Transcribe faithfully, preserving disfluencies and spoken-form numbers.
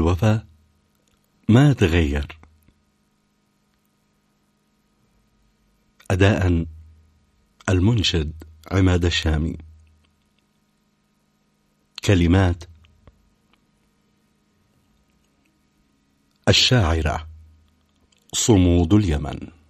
الوفا ما تغير. أداء المنشد عماد الشامي. كلمات الشاعرة صمود اليمن.